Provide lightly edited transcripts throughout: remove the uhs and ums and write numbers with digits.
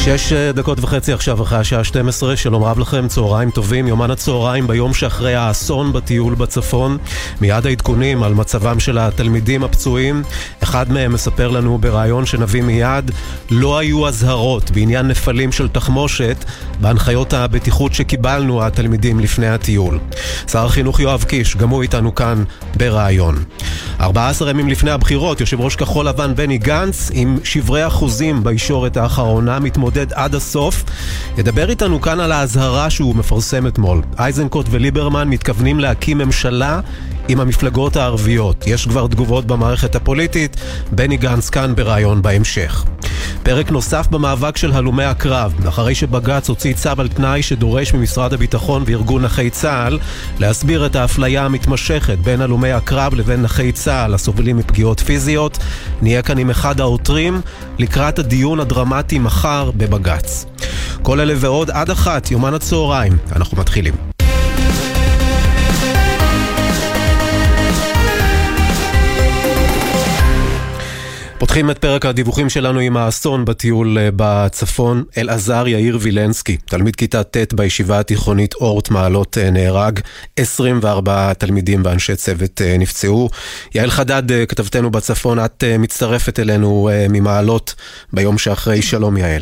6:30 עכשיו אחרי השעה 12, שלום רב לכם, צהריים טובים, יומן הצהריים ביום שאחרי האסון בטיול בצפון. מיד העדכונים על מצבם של התלמידים הפצועים. אחד מהם מספר לנו ברעיון שנביא מיד, לא היו הזהרות בעניין נפלים של תחמושת בהנחיות הבטיחות שקיבלנו התלמידים לפני הטיול. שר החינוך יואב קיש, גם הוא איתנו כאן ברעיון. 14 ימים לפני הבחירות, יושב ראש כחול לבן בני גנץ עם שברי אחוזים בישורת האחרונה מתמודד עד הסוף. ידבר איתנו כאן על ההזהרה שהוא מפרסם אתמול. אייזנקוט וליברמן מתכוונים להקים ממשלה עם המפלגות הערביות. יש כבר תגובות במערכת הפוליטית. בני גנץ כאן ברעיון בהמשך. פרק נוסף במאבק של הלומי הקרב, אחרי שבג"ץ הוציא צו על תנאי שדורש ממשרד הביטחון וארגון נכי צה"ל להסביר את האפליה המתמשכת בין הלומי הקרב לבין נכי צה"ל הסובלים מפגיעות פיזיות. נהיה כאן עם אחד העותרים לקראת הדיון הדרמטי מחר בבג"ץ. כל אלה ועוד עד 1, יומן הצהריים. אנחנו מתחילים. פותחים את פרק הדיווחים שלנו עם האסון בטיול בצפון. אלעזר יאיר וילנסקי, תלמיד כיתה ט' בישיבה התיכונית אורט מעלות, נהרג. 24 תלמידים ואנשי צוות נפצעו. יעל חדד, כתבתנו בצפון, את מצטרפת אלינו ממעלות ביום שאחרי. שלום יעל.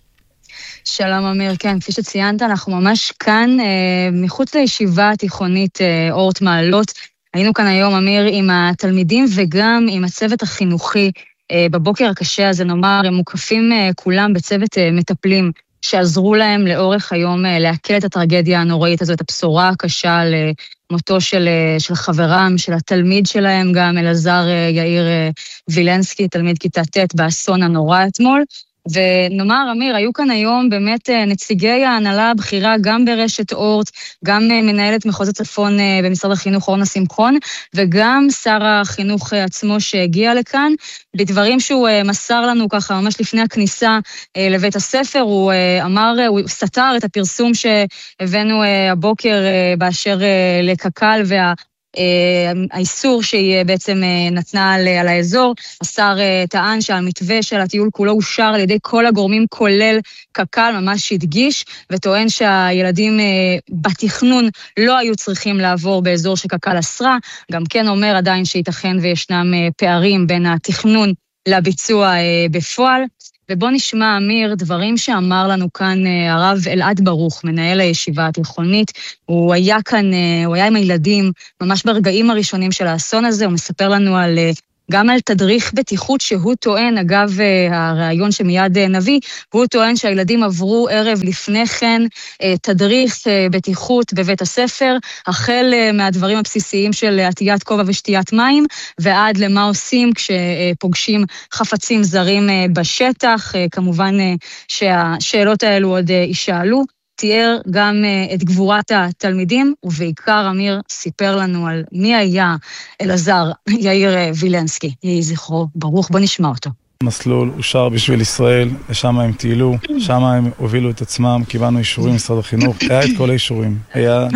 שלום אמיר, כן, כפי שציינת, אנחנו ממש כאן מחוץ לישיבה התיכונית אורט מעלות. היינו כאן היום אמיר עם התלמידים וגם עם הצוות החינוכי. בבוקר הקשה הזה, נאמר, הם מוקפים כולם בצוות מטפלים שעזרו להם לאורך היום להקל את הטרגדיה הנוראית הזאת, הבשורה הקשה על מותו של חברם, של התלמיד שלהם, גם אלעזר יאיר וילנסקי, תלמיד כיתה ט' באסון הנורא אתמול. ונאמר, אמיר, היו כאן היום באמת נציגי ההנהלה הבכירה, גם ברשת אורט, גם מנהלת מחוז הצפון במשרד החינוך אורנה שמחון, וגם שר החינוך עצמו שהגיע לכאן. בדברים שהוא מסר לנו ככה ממש לפני הכניסה לבית הספר, הוא אמר, הוא סתר את הפרסום שהבאנו הבוקר באשר לקק"ל האיסור שהיא בעצם נתנה על האזור. השר טען שהמתווה של הטיול כולו אושר על ידי כל הגורמים, כולל קק"ל, ממש הדגיש, וטוען שהילדים בתכנון לא היו צריכים לעבור באזור שקק"ל אסרה. גם כן אומר עדיין שייתכן וישנם פערים בין התכנון לביצוע בפועל. ובוא נשמע, אמיר, דברים שאמר לנו כאן הרב אלעד ברוך, מנהל הישיבה התיכונית. הוא היה כאן, הוא היה עם הילדים ממש ברגעים הראשונים של האסון הזה. הוא מספר לנו גם על תדריך בטיחות שהוא טוען, אגב הרעיון שמיד נביא, הוא טוען שהילדים עברו ערב לפני כן תדריך בטיחות בבית הספר, החל מהדברים הבסיסיים של עטיית כובע ושתיית מים, ועד למה עושים כשפוגשים חפצים זרים בשטח. כמובן שהשאלות האלו עוד יישאלו. תיאר גם את גבורת התלמידים, ובעיקר אמיר סיפר לנו על מי היה אלעזר יאיר וילנסקי. יהי זכרו ברוך, בוא נשמע אותו. מסלול אושר בשביל ישראל, לשם הם טיילו, שם הם הובילו את עצמם, קיבלנו אישורים משרד החינוך, היה את כל האישורים. היה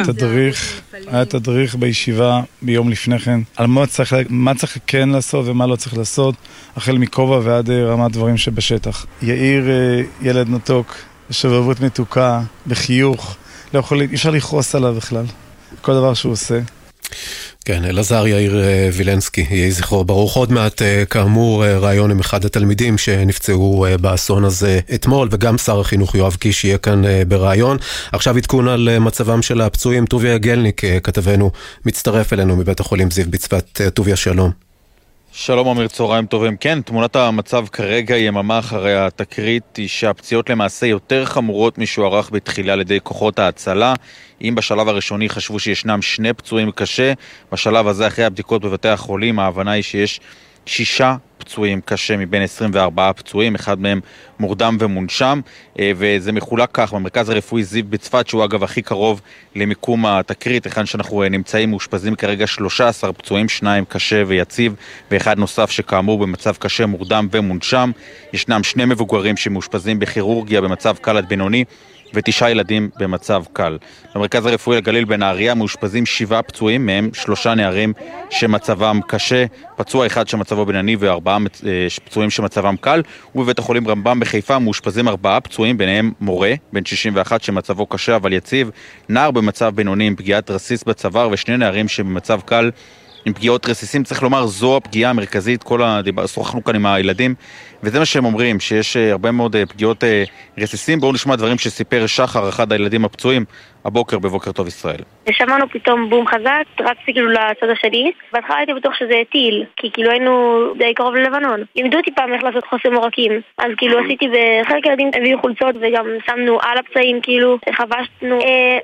תדריך בישיבה ביום לפני כן, על מה צריך כן לעשות ומה לא צריך לעשות, החל מכובע ועד רמת דברים שבשטח. יאיר ילד נתוק, שבבות מתוקה, בחיוך, לא יכול, אי אפשר לכעוס עליו בכלל, כל דבר שהוא עושה. כן, אלעזר יאיר וילנסקי, יהי זכרו ברוך. עוד מעט, כאמור, רעיון עם אחד התלמידים שנפצעו באסון הזה אתמול, וגם שר החינוך יואב קיש יהיה כאן ברעיון. עכשיו עדכון על מצבם של הפצועים. טוביה גלניק, כתבנו, מצטרף אלינו מבית החולים זיו בצפת. טוביה, שלום. שלום אמיר, צהריים טובים. כן, תמונת המצב כרגע יממה אחרי התקרית היא שהפציעות למעשה יותר חמורות משוערך בתחילה על ידי כוחות ההצלה. אם בשלב הראשוני חשבו שישנם 2 פצועים קשה, בשלב הזה אחרי הבדיקות בבתי החולים ההבנה היא שיש 6 פצועים קשה מבין 24 פצועים, אחד מהם מורדם ומונשם, וזה מחולק כך במרכז הרפואי זיו בצפת, שהוא אגב הכי קרוב למיקום התקרית, היכן שאנחנו נמצאים, מאושפזים כרגע 13 פצועים, 2 קשה ויציב, ואחד נוסף שכאמור במצב קשה, מורדם ומונשם. ישנם 2 מבוגרים שמאושפזים בכירורגיה במצב קל עד בינוני, ו9 ילדים במצב קל. במרכז הרפואי לגליל בנהריה מאושפזים 7 פצועים, מהם 3 נערים שמצבם קשה, פצוע אחד שמצבו בינוני ו4 4 פצועים שמצבם קל, ובבית החולים רמב"ם בחיפה מאושפזים 4 פצועים, ביניהם מורה, בן 61 שמצבו קשה אבל יציב, נער במצב בינוני עם פגיעת רסיס בצוואר, ו2 נערים שבמצב קל עם פגיעות רסיסים. צריך לומר, זו הפגיעה המרכזית, שוחחנו כאן עם הילדים, וזה מה שהם אומרים, שיש הרבה מאוד פגיעות רסיסים. בואו נשמע דברים שסיפר שחר, אחד הילדים הפצועים, הבוקר בבוקר טוב ישראל. שמענו פתאום בום חזק, רצתי כאילו לצד השני, בהתחלה הייתי בטוח שזה טיל, כי כאילו היינו די קרוב ללבנון. לימדו אותי פעם איך לעשות חוסם עורקים, אז כאילו עשיתי, וחלק הילדים הביאו חולצות וגם שמנו על הפצעים, כאילו חבשנו.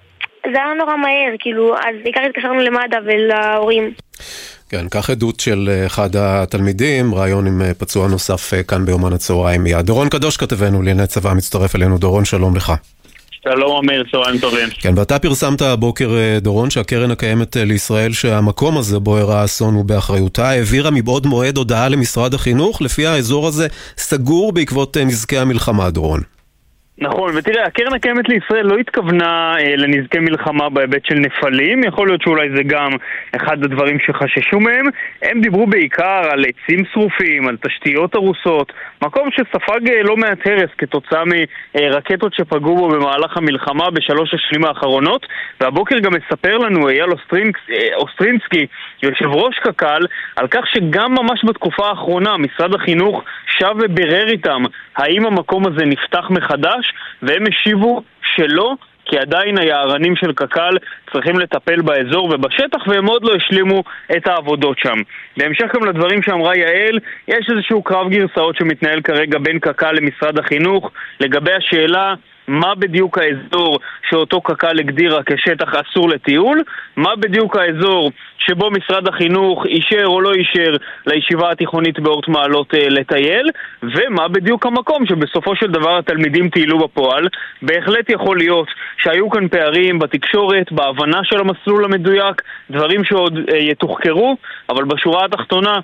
זה היה נורא מהר, כאילו, אז בעיקר התקשרנו למד"א ולהורים. כן, כך עדות של אחד התלמידים, רעיון עם פצוע נוסף כאן ביומן הצהריים מיד. דורון קדוש כתבנו לענייני צבא מצטרף אלינו. דורון, שלום לך. שלום אמיר, צהריים טובים. כן, ואתה פרסמת הבוקר, דורון, שהקרן הקיימת לישראל, שהמקום הזה בו אירע האסון הוא באחריותה, העבירה מבעוד מועד הודעה למשרד החינוך, לפי האזור הזה סגור בעקבות נזקי המלחמה, דורון. נכון, ותראה, הקרן הקיימת לישראל לא התכוונה לנזקי מלחמה בהיבט של נפלים, יכול להיות שאולי זה גם אחד הדברים שחששו מהם. הם דיברו בעיקר על עצים שרופים, על תשתיות הרוסות, מקום שספג לא מעט הרס כתוצאה מרקטות שפגעו בו במהלך המלחמה בשלוש השנים האחרונות. והבוקר גם מספר לנו אייל אוסטרינסקי, יושב ראש קק"ל, על כך שגם ממש בתקופה האחרונה משרד החינוך שב וברר איתם האם המקום הזה נפתח מחדש, והם השיבו שלא, כי עדיין היערנים של קק"ל צריכים לטפל באזור ובשטח, והם עוד לא השלימו את העבודות שם. בהמשך גם לדברים שאמרה יעל, יש איזשהו קרב גרסאות שמתנהל כרגע בין קק"ל למשרד החינוך לגבי השאלה מה בדיוק האזור שאותו קק"ל הגדירה כשטח אסור לטיול, מה בדיוק האזור שבו משרד החינוך אישר או לא אישר לישיבה התיכונית באורט מעלות לטייל, ומה בדיוק המקום שבסופו של דבר התלמידים טיילו בפועל. בהחלט יכול להיות שהיו כאן פערים בתקשורת, בהבנה של המסלול המדויק, דברים שעוד יתוחקרו, אבל בשורה התחתונה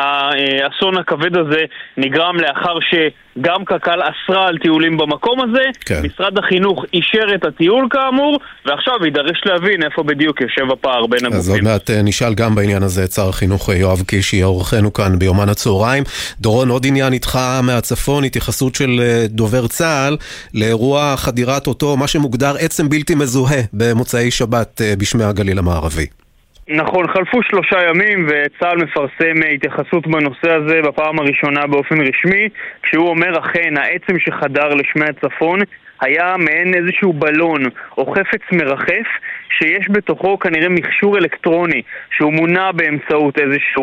האסון הכבד הזה נגרם לאחר שגם קק"ל אסרה על טיולים במקום הזה, כן. משרד החינוך אישר את הטיול כאמור, ועכשיו יידרש להבין איפה בדיוק יושב הפער בין הגופים. אז עוד מעט נשאל גם בעניין הזה את שר החינוך יואב קיש, יהיה אורחנו כאן ביומן הצהריים. דורון, עוד עניין איתך מהצפון, התייחסות של דובר צה"ל לאירוע חדירת אותו, מה שמוגדר עצם בלתי מזוהה במוצאי שבת בשמי הגליל המערבי. נכון, חלפו 3 ימים וצה"ל מפרסם התייחסות בנושא הזה בפעם הראשונה באופן רשמי, כשהוא אומר אכן העצם שחדר לשמי הצפון היה מעין איזשהו בלון או חפץ מרחף שיש בתוכו כנראה מכשור אלקטרוני שהוא מונע באמצעות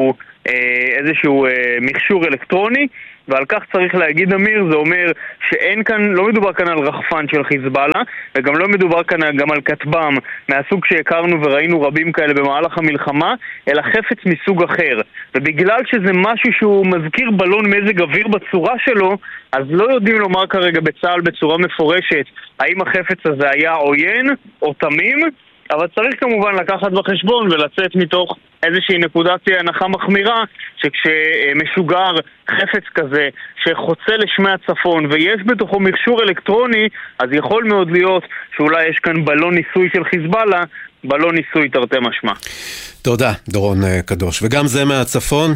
איזשהו מכשור אלקטרוני, ועל כך צריך להגיד אמיר, זה אומר שאין כאן, לא מדובר כאן על רחפן של חיזבאללה, וגם לא מדובר כאן גם על כטב"ם מהסוג שהכרנו וראינו רבים כאלה במהלך המלחמה, אלא חפץ מסוג אחר. ובגלל שזה משהו שהוא מזכיר בלון מזג אוויר בצורה שלו, אז לא יודעים לומר כרגע בצה"ל בצורה מפורשת האם החפץ הזה היה עוין או תמים, אבל צריך כמובן לקחת בחשבון ולצאת מתוך איזושהי נקודת הנחה מחמירה, שכשמשוגר חפץ כזה שחוצה לשמי הצפון ויש בתוכו מכשור אלקטרוני, אז יכול מאוד להיות שאולי יש כאן בלון ניסוי של חיזבאללה, בלון ניסוי תרתי משמע. תודה, דורון קדוש. וגם זה מהצפון,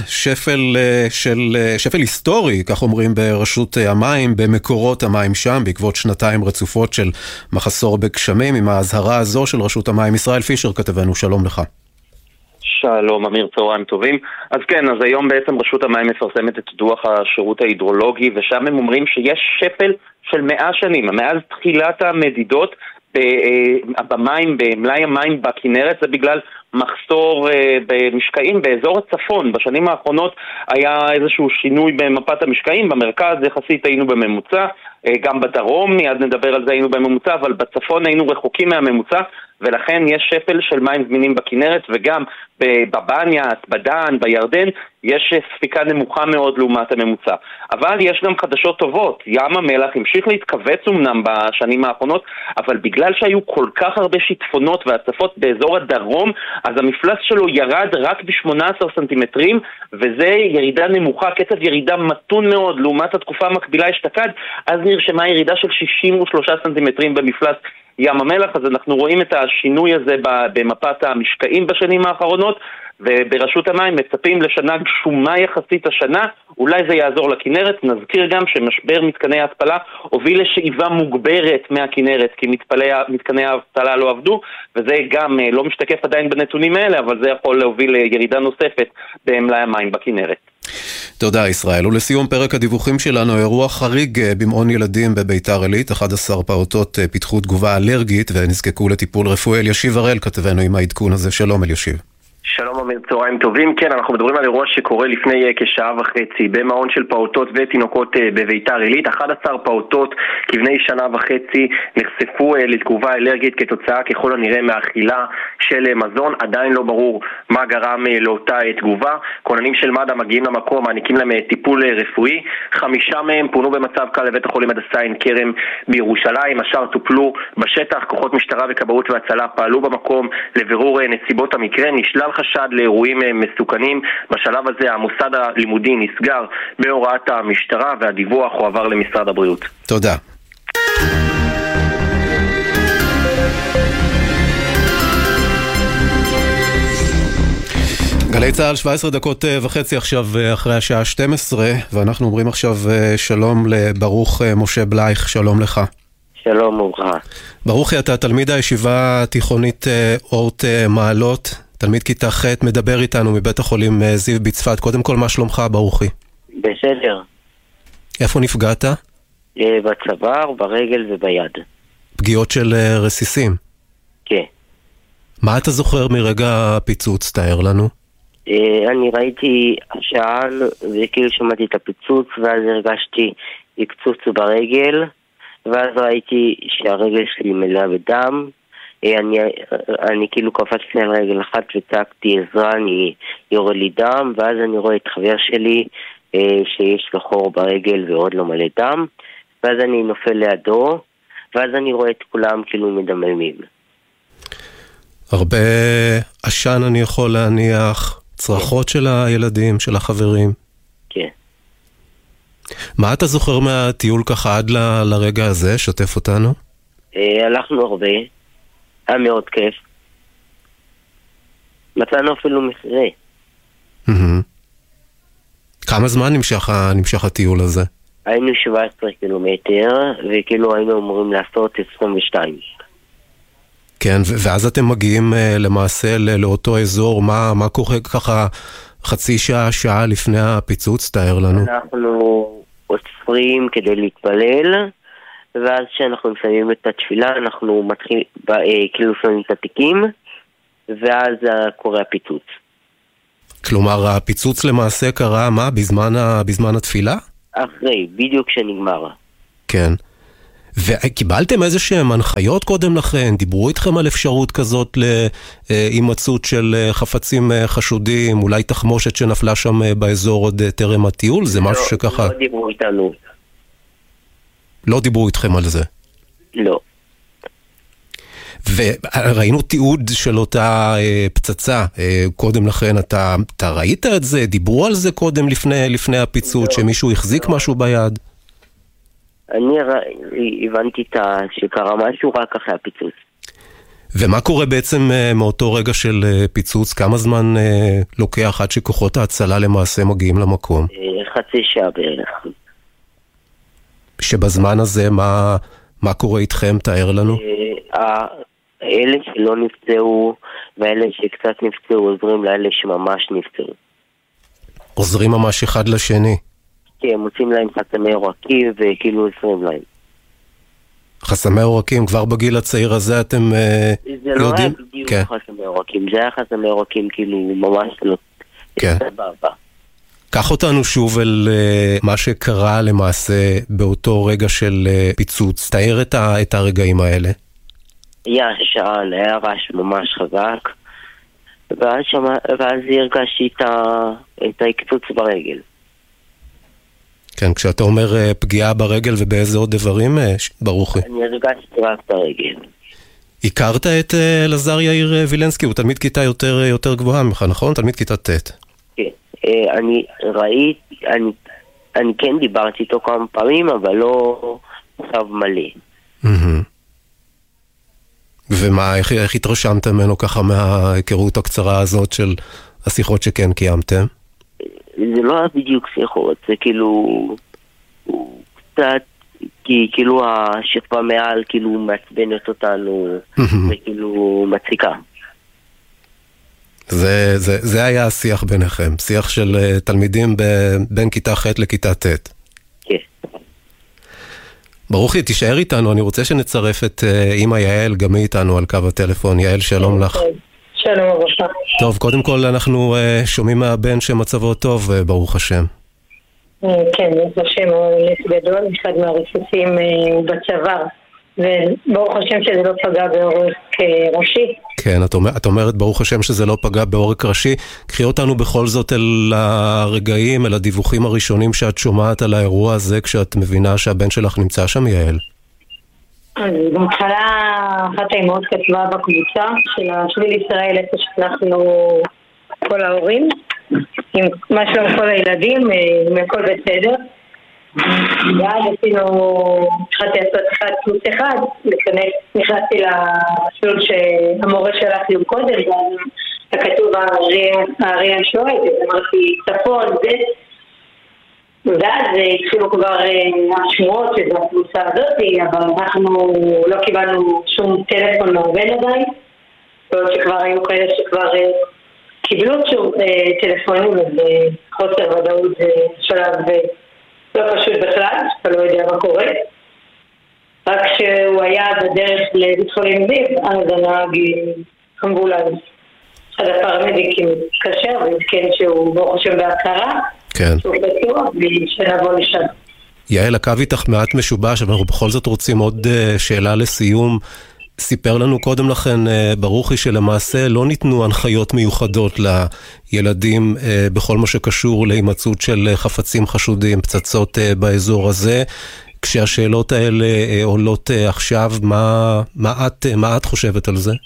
שפל היסטורי, כך אומרים ברשות המים, במקורות המים שם, בעקבות 2 רצופות של מחסור בגשמים, עם ההזהרה הזו של רשות המים. ישראל פישר כתבנו, שלום לך. שלום אמיר, צהריים טובים. אז כן, אז היום בעצם רשות המים מפרסמת את דוח השירות ההידרולוגי, ושם הם אומרים שיש שפל של 100 שנים, מאז תחילת המדידות במים, במלאי המים בכנרת, זה בגלל מחסור במשקעים באזור הצפון. בשנים האחרונות היה איזשהו שינוי במפת המשקעים, במרכז יחסית היינו בממוצע, גם בדרום, מיד נדבר על זה, היינו בממוצע, אבל בצפון היינו רחוקים מהממוצע, ולכן יש שפל של מים זמינים בכנרת, וגם בבניאס, בדן, בירדן, יש ספיקה נמוכה מאוד לעומת הממוצע. אבל יש גם חדשות טובות. ים המלח המשיך להתכווץ אומנם בשנים האחרונות, אבל בגלל שהיו כל כך הרבה שיטפונות והצפות באזור הדרום, אז המפלס שלו ירד רק ב-18 סנטימטרים, וזה ירידה נמוכה, קצב ירידה מתון מאוד לעומת התקופה המקבילה אשתקד, אז נרשמה ירידה של 63 סנטימטרים במפלס ים המלח. אז אנחנו רואים את השינוי הזה במפת המשקעים בשנים האחרונות, וברשות המים מצפים לשנה גשומה יחסית השנה, אולי זה יעזור לכנרת. נזכיר גם שמשבר מתקני ההתפלה הוביל לשאיבה מוגברת מהכנרת, כי מתקני ההתפלה לא עבדו, וזה גם לא משתקף עדיין בנתונים האלה, אבל זה יכול להוביל לירידה נוספת במלאי המים בכנרת. תודה ישראל. ולסיום פרק הדיווחים שלנו, אירוע חריג במעון ילדים בביתר עילית, 11 פעוטות פיתחו תגובה אלרגית ונזקקו לטיפול רפואי. אלישיב הראל כתבנו עם העדכון הזה. שלום אלישיב. שלום אמיר, צהריים טובים. כן, אנחנו מדברים על אירוע שקורה לפני כשעה וחצי במעון של פעוטות ותינוקות בביתר עילית. 11 פעוטות כבני שנה וחצי נחשפו לתגובה אלרגית כתוצאה ככל הנראה מאכילה של מזון. עדיין לא ברור מה גרם לאותה תגובה. כוננים של מד"א מגיעים למקום, מעניקים להם טיפול רפואי. 5 מהם פונו במצב קל לבית החולים הדסה עין כרם בירושלים. השאר טופלו בשטח. כוחות משטרה וכבאות והצלה פעלו במקום לבירור נסיבות המקרה. נשלל חשד לאירועים מסוכנים. בשלב הזה המוסד הלימודי נסגר בהוראת המשטרה והדיווח הועבר למשרד הבריאות. תודה. גלי צהל 17 דקות וחצי עכשיו אחרי השעה 12, ואנחנו אומרים עכשיו שלום לברוך משה בלייך. שלום לך. שלום וברכה. ברוכי, אתה תלמיד הישיבה התיכונית אורט מעלות, תלמיד כיתה ח', מדבר איתנו מבית החולים זיו בצפת. קודם כל, מה שלומך ברוכי? בסדר. איפה נפגעת? בצוואר, ברגל וביד. פגיעות של רסיסים? כן. מה אתה זוכר מרגע הפיצוץ? תאר לנו. אני ראיתי שעל וכאילו שמעתי את הפיצוץ, ואז הרגשתי קצוץ ברגל, ואז ראיתי שהרגל שלי מלאה בדם. אני כאילו קפצתי על רגל אחת וצעקתי עזרה, אני יורד לי דם, ואז אני רואה את חבר שלי שיש לו חור ברגל ועוד לא מלא דם, ואז אני נופל לידו, ואז אני רואה את כולם כאילו מדממים. הרבה עשן אני יכול להניח, צרחות של הילדים, של החברים. כן. מה אתה זוכר מהטיול ככה עד לרגע הזה? שתף אותנו. הלכנו הרבה, היה מאוד כיף. מצאנו אפילו מכרה. כמה זמן נמשך הטיול הזה? היינו 17 קילומטר, וכאילו היינו אמורים לעשות 22. כן, ואז אתם מגיעים למעשה לאותו אזור. מה קורה ככה חצי שעה לפני הפיצוץ? תאר לנו. אנחנו עוצרים כדי להתפלל, ואז כשאנחנו מסיימים את התפילה, אנחנו מתחילים, כאילו שמים את התיקים, ואז קורה הפיצוץ. כלומר, הפיצוץ למעשה קרה מה? בזמן התפילה? אחרי, בדיוק שנגמר. כן. וקיבלתם איזה שהם הנחיות קודם לכן? דיברו איתכם על אפשרות כזאת להימצאות של חפצים חשודים, אולי תחמושת שנפלה שם באזור עוד טרם הטיול? זה משהו שככה... לא דיברו איתנו. לא דיברו איתכם על זה? לא. וראינו תיעוד של אותה פצצה קודם לכן. אתה ראית את זה? דיברו על זה קודם לפני הפיצוץ, שמישהו החזיק משהו ביד? אני הבנתי שקרה משהו רק אחרי הפיצוץ. ומה קורה בעצם מאותו רגע של פיצוץ? כמה זמן לוקח עד שכוחות ההצלה למעשה מגיעים למקום? חצי שעה בערך. שבזמן הזה מה קורה איתכם? תאר לנו. אלה שלא נפצעו ואלה שקצת נפצעו עוזרים לאלה שממש נפצעו. עוזרים ממש אחד לשני? כן, מוצאים להם חסמי עורקים וכאילו עוזרים להם. חסמי עורקים, כבר בגיל הצעיר הזה אתם יודעים? זה לא היה בדיוק חסמי עורקים, זה היה חסמי עורקים כאילו ממש לא... כן. קח אותנו שוב אל מה שקרה למעשה באותו רגע של פיצוץ. תאר את הרגעים האלה. היה שעל, היה רעש ממש חזק, ואז הרגשתי את ההקצוץ ברגל. כן, כשאתה אומר פגיעה ברגל ובאיזה עוד דברים, ברוכי? אני הרגשתי רק את הרגל. הכרת את אלעזר יאיר וילנסקי? הוא תלמיד כיתה יותר גבוהה ממך, נכון? תלמיד כיתה ט'. כן, אני ראיתי, אני כן דיברתי איתו כמה פעמים, אבל לא עכשיו מלא. ומה, איך התרשמתם ממנו ככה מההיכרות הקצרה הזאת של השיחות שכן קיימתם? זה לא בדיוק שיחות, זה כאילו, הוא קצת, כאילו השכבה מעל כאילו מעצבנת אותנו, וכאילו מציקה. זה היה השיח ביניכם, שיח של תלמידים בין כיתה ח' לכיתה ט'. כן. ברוכי, תישאר איתנו, אני רוצה שנצרף את אמא יעל, גם היא איתנו על קו הטלפון. יעל, שלום לך. שלום וברכה. טוב, קודם כל אנחנו שומעים מהבן שמצבו טוב, ברוך השם. כן, זה שם נס גדול, אחד מהריסוסים בצוואר, וברוך השם שזה לא פגע בעורק ראשי. כן, את אומרת ברוך השם שזה לא פגע בעורק ראשי. קחי אותנו בכל זאת אל הרגעים, אל הדיווחים הראשונים שאת שומעת על האירוע הזה, כשאת מבינה שהבן שלך נמצא שם, יעל. אז בהתחלה אחת האימהות כתבה בקבוצה של השביל ישראל, איפה ששלחנו כל ההורים, עם מה שלום כל הילדים, עם הכל בסדר. ואז התחלתי לעשות 1+1, נכנסתי למסלול שהמורה שלח לי קודם, ואז הכתוב הארי השואל, אמרתי צפון, ואז התחילו כבר השמועות שזו הקבוצה הזאת, אבל אנחנו לא קיבלנו שום טלפון מהבן עדיין, ועוד שכבר היו כאלה שכבר קיבלו שום טלפונים, וחוסר ודאות זה שלב לא פשוט בכלל, אתה לא יודע מה קורה. רק כשהוא היה בדרך לבית חולים זיו, אז הנהג אמבולנס. אז הפרמדיקים התקשר והתקן שהוא ברוך השם בהכרה, שהוא בטוח ושנבוא לשם. יעל, הקו איתך מעט משובש, אבל אנחנו בכל זאת רוצים עוד שאלה לסיום. סיפר לנו קודם לכן ברוכי שלמעשה לא ניתנו הנחיות מיוחדות לילדים בכל מה שקשור להימצאות של חפצים חשודים, פצצות באזור הזה. כשהשאלות האלה עולות עכשיו, מה את חושבת על זה?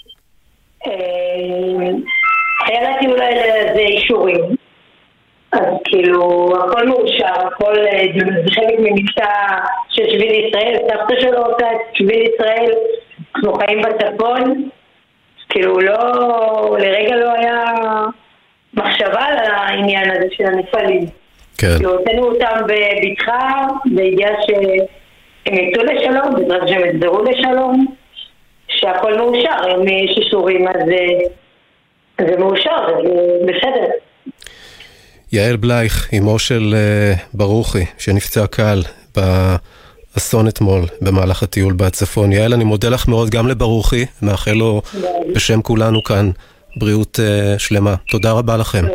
היה להתי אולי לזה אישורים. אז כאילו, הכל מאושר, הכל חלק ממקטע של שביל ישראל, סבתא שלו עושה את שביל ישראל, אנחנו חיים בצפון, כאילו לרגע לא היה מחשבה על העניין הזה של הנפלים. כן. כאילו, הוצאנו אותם בבטחה, בידיעה שהם יצאו לשלום, בדרך שהם יצדרו לשלום, שהכל מאושר, אם יש אישורים, אז זה מאושר, זה בסדר. יעל בלייך, אמו של ברוכי, שנפצע קל באסון אתמול במהלך הטיול בצפון. יעל, אני מודה לך מאוד גם לברוכי, מאחל לו בשם כולנו כאן בריאות שלמה. תודה רבה לכם.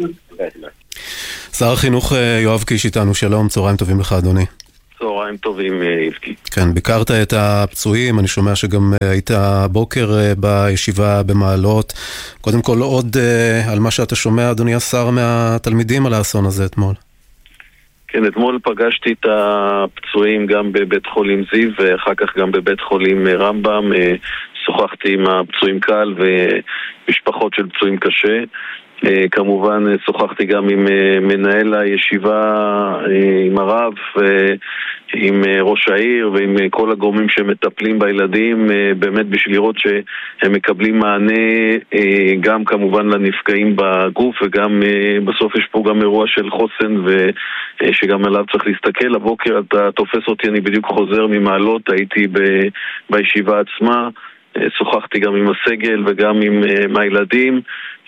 שר החינוך יואב קיש איתנו, שלום, צהריים טובים לך אדוני. צהריים טובים יבקי. כן, ביקרת את הפצועים, אני שומע שגם היית בוקר בישיבה במעלות. קודם כל עוד על מה שאתה שומע אדוני השר מהתלמידים על האסון הזה אתמול. כן, אתמול פגשתי את הפצועים גם בבית חולים זיו ואחר כך גם בבית חולים רמב"ם. שוחחתי עם הפצועים קל ומשפחות של פצועים קשה. כמובן שוחחתי גם עם מנהל הישיבה, עם הרב, עם ראש העיר ועם כל הגורמים שמטפלים בילדים, באמת בשביל לראות שהם מקבלים מענה גם כמובן לנפגעים בגוף, וגם בסוף יש פה גם אירוע של חוסן שגם עליו צריך להסתכל. הבוקר אתה תופס אותי, אני בדיוק חוזר ממעלות, הייתי בישיבה עצמה, שוחחתי גם עם הסגל וגם עם הילדים,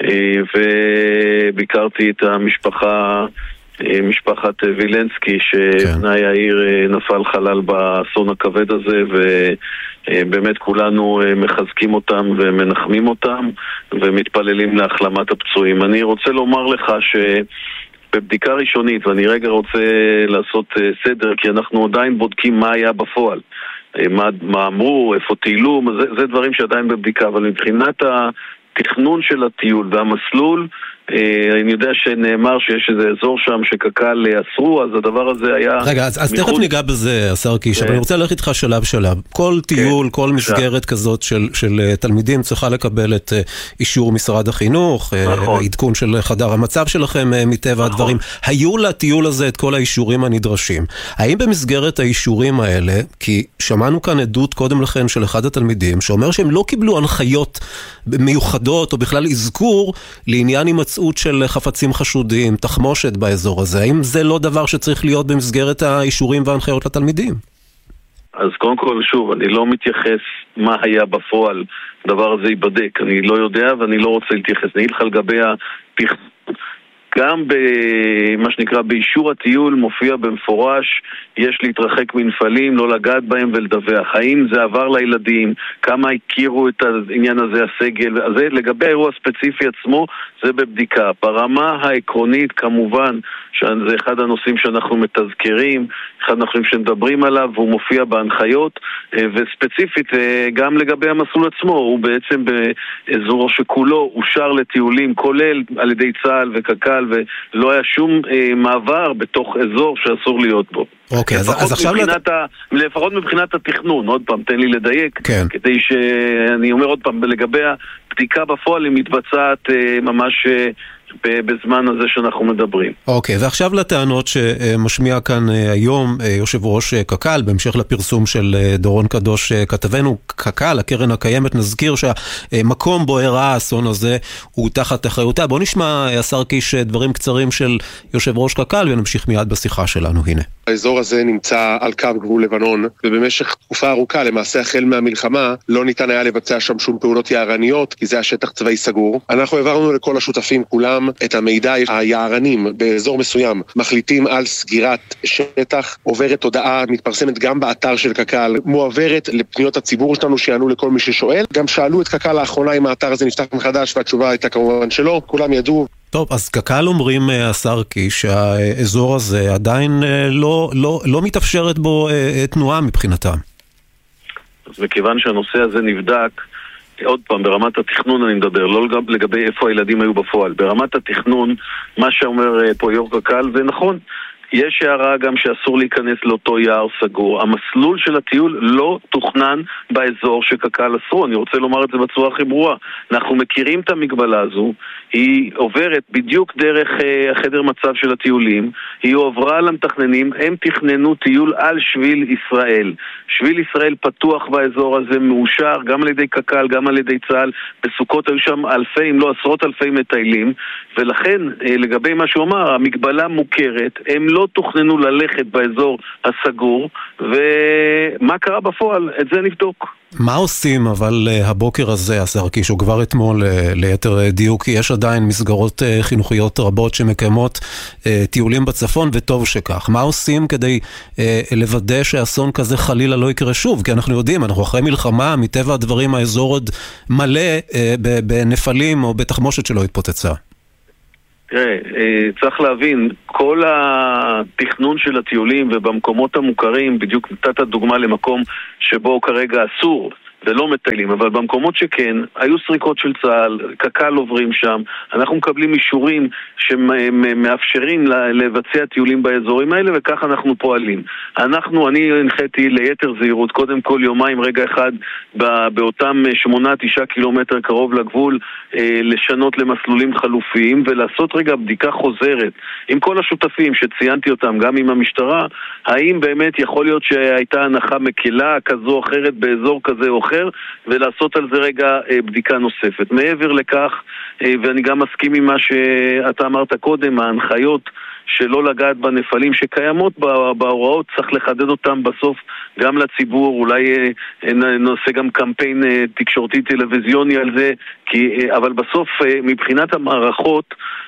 וביקרתי את המשפחה, משפחת וילנסקי, שבני העיר נפל חלל באסון הכבד הזה, ובאמת כולנו מחזקים אותם ומנחמים אותם ומתפללים להחלמת הפצועים. אני רוצה לומר לך שבבדיקה ראשונית, ואני רגע רוצה לעשות סדר, כי אנחנו עדיין בודקים מה היה בפועל, מה אמרו, איפה טיילו, זה דברים שעדיין בבדיקה, אבל מבחינת התכנון של הטיול והמסלול, אני יודע שנאמר שיש איזה אזור שם שקק"ל אסרו, אז הדבר הזה היה... רגע, אז תכף ניגע בזה, השר קיש, אבל אני רוצה ללכת איתך שלב שלב. כל טיול, כל מסגרת כזאת של תלמידים צריכה לקבל את אישור משרד החינוך, עדכון של חדר המצב שלכם מטבע הדברים. היו לטיול הזה את כל האישורים הנדרשים. האם במסגרת האישורים האלה, כי שמענו כאן עדות קודם לכן של אחד התלמידים, שאומר שהם לא קיבלו הנחיות מיוחדות או בכלל אזכור לעניין הימצאות של חפצים חשודים, תחמושת באזור הזה. האם זה לא דבר שצריך להיות במסגרת האישורים וההנחיות לתלמידים? אז קודם כל, שוב, אני לא מתייחס מה היה בפועל, הדבר הזה ייבדק. אני לא יודע ואני לא רוצה להתייחס. אני אגיד לך לגבי התכנון. גם במה שנקרא באישור הטיול מופיע במפורש, יש להתרחק מנפלים, לא לגעת בהם ולדווח. האם זה עבר לילדים, כמה הכירו את העניין הזה הסגל, אז לגבי האירוע הספציפי עצמו זה בבדיקה. ברמה העקרונית כמובן שזה אחד הנושאים שאנחנו מתזכרים, אחד הנושאים שמדברים עליו, והוא מופיע בהנחיות, וספציפית גם לגבי המסלול עצמו, הוא בעצם באזור שכולו אושר לטיולים, כולל על ידי צה"ל וקק"ל, ולא היה שום מעבר בתוך אזור שאסור להיות בו. אוקיי, אז עכשיו... לפחות מבחינת התכנון, עוד פעם, תן לי לדייק, כדי שאני אומר עוד פעם, לגבי הבדיקה בפועל היא מתבצעת ממש בזמן הזה שאנחנו מדברים. אוקיי, ועכשיו לטענות שמשמיע כאן היום יושב ראש קק"ל, בהמשך לפרסום של דורון קדוש כתבנו, קק"ל, הקרן הקיימת, נזכיר שהמקום בו אירע האסון הזה הוא תחת אחריותה. בוא נשמע, השר קיש, דברים קצרים של יושב ראש קק"ל, ונמשיך מיד בשיחה שלנו. הנה. האזור הזה נמצא על קו גבול לבנון, ובמשך תקופה ארוכה, למעשה החל מהמלחמה, לא ניתן היה לבצע שם שום פעולות יערניות, כי זה השטח צבאי סגור. אנחנו העברנו לכל השותפים כולם את המידע. היערנים באזור מסוים מחליטים על סגירת שטח, עוברת הודעה, מתפרסמת גם באתר של קק"ל, מועברת לפניות הציבור שלנו שיענו לכל מי ששואל. גם שאלו את קק"ל לאחרונה אם האתר הזה נפתח מחדש, והתשובה הייתה כמובן שלא, כולם ידעו. טוב, אז קק"ל אומרים, השר קיש, שהאזור הזה עדיין לא מתאפשרת בו תנועה מבחינתם. אז מכיוון שהנושא הזה נבדק, עוד פעם, ברמת התכנון אני מדבר, לא לגבי איפה הילדים היו בפועל. ברמת התכנון, מה שאומר פה יו"ר קק"ל, זה נכון. יש הערה גם שאסור להיכנס לאותו יער סגור. המסלול של הטיול לא תוכנן באזור שקק"ל אסרו. אני רוצה לומר את זה בצורה הכי ברורה. אנחנו מכירים את המגבלה הזו, היא עוברת בדיוק דרך החדר מצב של הטיולים, היא עוברה למתכננים, הם תכננו טיול על שביל ישראל. שביל ישראל פתוח באזור הזה, מאושר גם על ידי קק"ל, גם על ידי צה"ל. בסוכות היו שם אלפי, אם לא עשרות אלפי מטיילים, ולכן לגבי מה שהוא אמר, המגבלה מוכרת, הם לא תוכננו ללכת באזור הסגור, ומה קרה בפועל? את זה נבדוק. מה עושים אבל הבוקר הזה, השר קיש, או כבר אתמול ליתר דיוק, כי יש עדיין מסגרות חינוכיות רבות שמקיימות טיולים בצפון, וטוב שכך. מה עושים כדי לוודא שאסון כזה חלילה לא יקרה שוב? כי אנחנו יודעים, אנחנו אחרי מלחמה, מטבע הדברים האזור עוד מלא בנפלים או בתחמושת שלא התפוצצה. תראה, צריך להבין, כל התכנון של הטיולים ובמקומות המוכרים, בדיוק נתת דוגמה למקום שבו כרגע אסור ולא מטיילים, אבל במקומות שכן, היו סריקות של צה"ל, קק"ל עוברים שם, אנחנו מקבלים אישורים שמאפשרים לבצע טיולים באזורים האלה, וכך אנחנו פועלים. אני הנחיתי ליתר זהירות, קודם כל יומיים רגע אחד, באותם 8-9 קילומטר קרוב לגבול, לשנות למסלולים חלופיים, ולעשות רגע בדיקה חוזרת, עם כל השותפים שציינתי אותם, גם עם המשטרה, האם באמת יכול להיות שהייתה הנחה מקלה כזו או אחרת באזור כזה או אחר, ולעשות על זה רגע בדיקה נוספת. מעבר לכך, ואני גם מסכים עם מה שאתה אמרת קודם, ההנחיות שלא לגעת בנפלים שקיימות בהוראות, צריך לחדד אותם בסוף גם לציבור, אולי נעשה גם קמפיין תקשורתי טלוויזיוני על זה, אבל בסוף מבחינת המערכות,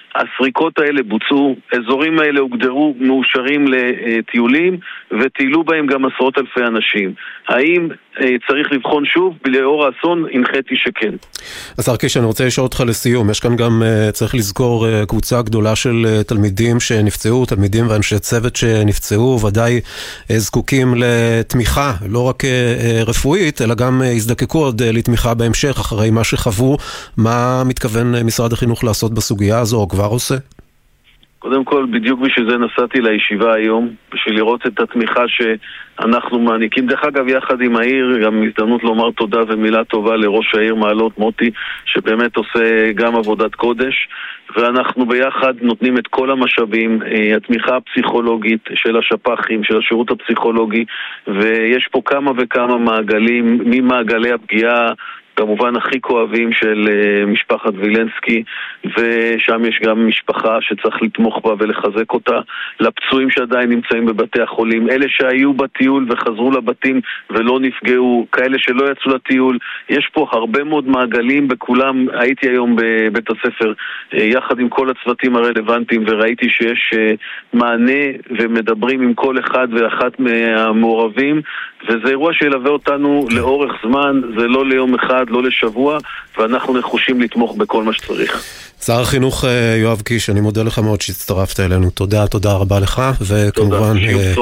הסריקות האלה בוצעו, אזורים האלה הוגדרו מאושרים לטיולים, וטיילו בהם גם עשרות אלפי אנשים. האם צריך לבחון שוב? לאור האסון הנחיתי שכן. השר קיש, אני רוצה לשאול אותך לסיום. יש כאן גם, צריך לזכור, קבוצה גדולה של תלמידים שנפצעו, תלמידים ואנשי צוות שנפצעו, ודאי זקוקים לתמיכה, לא רק רפואית, אלא גם הזדקקו עוד לתמיכה בהמשך, אחרי מה שחוו. מה מתכוון משרד החינוך לעשות בסוגיה הזו, או כבר עושה? קודם כל, בדיוק בשביל זה נסעתי לישיבה היום, בשביל לראות את התמיכה שאנחנו מעניקים. דרך אגב, יחד עם העיר, גם הזדמנות לומר תודה ומילה טובה לראש העיר מעלות מוטי, שבאמת עושה גם עבודת קודש, ואנחנו ביחד נותנים את כל המשאבים, התמיכה הפסיכולוגית של השפ"חים, של השירות הפסיכולוגי, ויש פה כמה וכמה מעגלים, ממעגלי הפגיעה, כמובן הכי כואבים של משפחת וילנסקי, ושם יש גם משפחה שצריך לתמוך בה ולחזק אותה, לפצועים שעדיין נמצאים בבתי החולים, אלה שהיו בטיול וחזרו לבתים ולא נפגעו, כאלה שלא יצאו לטיול. יש פה הרבה מאוד מעגלים, בכולם הייתי היום בבית הספר יחד עם כל הצוותים הרלוונטיים, וראיתי שיש מענה ומדברים עם כל אחד ואחת מהמעורבים, וזה אירוע שילווה אותנו לאורך זמן, זה לא ליום אחד, לא לשבוע, ואנחנו נחושים לתמוך בכל מה שצריך. שר החינוך יואב קיש, אני מודה לך מאוד שהצטרפת אלינו. תודה רבה לך, וכמובן